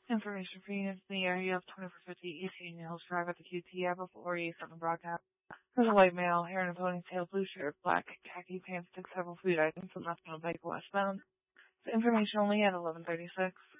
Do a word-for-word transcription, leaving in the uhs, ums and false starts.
Information for units in the area of twenty-four fifty East Union Hills Drive at the Q T Avenue before you start the broadcast. There's a white male, hair in a ponytail, blue shirt, black khaki pants, took several food items and left on a bike westbound. The information only at eleven thirty-six.